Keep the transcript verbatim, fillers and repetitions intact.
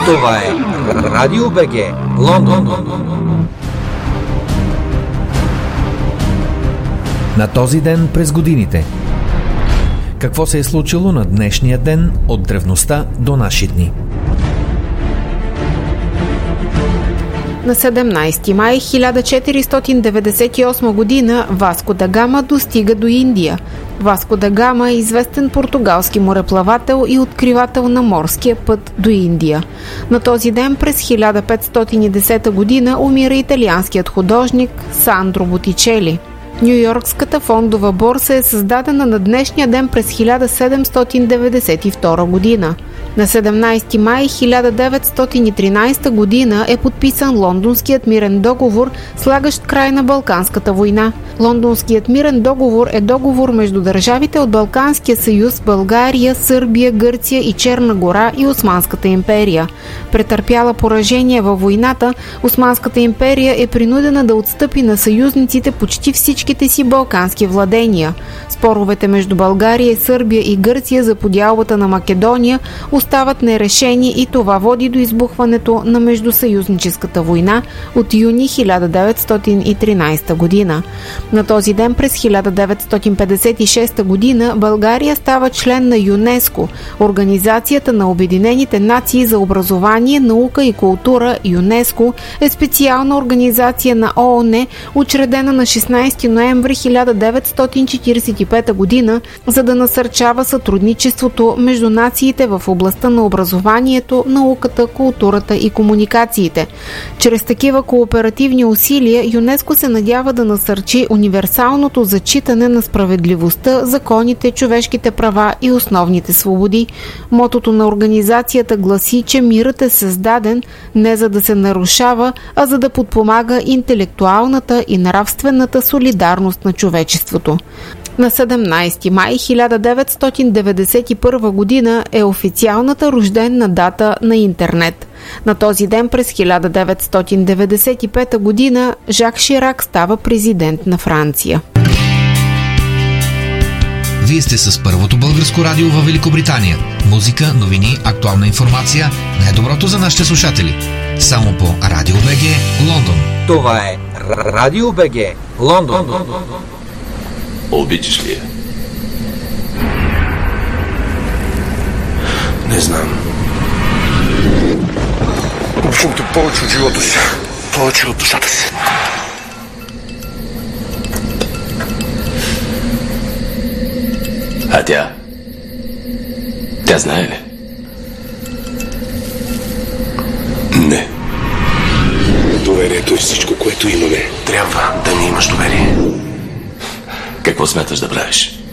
Това е Радио БГ, Лондон. На този ден през годините. Какво се е случило на днешния ден от древността до наши дни? На седемнайсети май хиляда четиристотин деветдесет и осма година Васко да Гама достига до Индия. Васко да Гама е известен португалски мореплавател и откривател на морския път до Индия. На този ден през хиляда петстотин и десета година умира италианският художник Сандро Ботичели. Нюйоркската фондова борса е създадена на днешния ден през хиляда седемстотин деветдесет и втора година. На седемнайсети май хиляда деветстотин и тринайсета година е подписан Лондонският мирен договор, слагащ край на Балканската война. Лондонският мирен договор е договор между държавите от Балканския съюз, България, Сърбия, Гърция и Черна гора и Османската империя. Претърпяла поражение във войната, Османската империя е принудена да отстъпи на съюзниците почти всичките си балкански владения. Споровете между България, Сърбия и Гърция за подялбата на Македония остават нерешени и това води до избухването на междусъюзническата война от юни хиляда деветстотин и тринайсета година. На този ден през хиляда деветстотин петдесет и шеста година България става член на ЮНЕСКО, Организацията на Обединените нации за образование, наука и култура. ЮНЕСКО е специална организация на ООН, учредена на шестнайсети ноември хиляда деветстотин четирийсет и пета година, за да насърчава сътрудничеството между нациите в областта на образованието, науката, културата и комуникациите. Чрез такива кооперативни усилия ЮНЕСКО се надява да насърчи универсалното зачитане на справедливостта, законите, човешките права и основните свободи. Мотото на организацията гласи, че мирът е създаден не за да се нарушава, а за да подпомага интелектуалната и нравствената солидарност на човечеството. На седемнайсети май хиляда деветстотин деветдесет и първа година е официалната рождена дата на интернет. На този ден през хиляда деветстотин деветдесет и пета година Жак Ширак става президент на Франция. Вие сте с първото българско радио във Великобритания. Музика, новини, актуална информация, най-доброто за нашите слушатели. Само по Радио БГ, Лондон. Това е Радио БГ, Лондон. Обичаш ли я? Не знам. Обичам те повече от живота си. Повече от душата си. А тя? Тя знае ли? Не. Доверието е всичко, което имаме. Трябва да не имаш доверие. Какво смяташ да правиш?